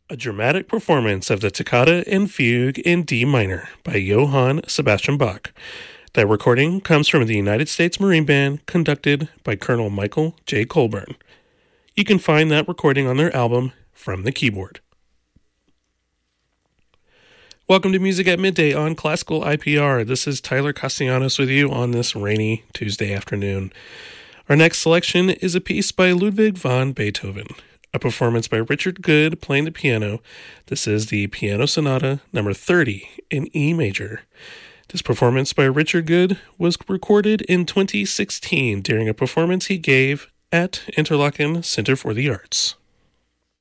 A dramatic performance of the Toccata and Fugue in D minor by Johann Sebastian Bach. That recording comes from the United States Marine Band, conducted by Colonel Michael J. Colburn. You can find that recording on their album, From the Keyboard. Welcome to Music at Midday on Classical IPR. This is Tyler Castellanos with you on this rainy Tuesday afternoon. Our next selection is a piece by Ludwig van Beethoven, a performance by Richard Good playing the piano. This is the Piano Sonata number 30 in E major. This performance by Richard Good was recorded in 2016 during a performance he gave at Interlaken Center for the Arts.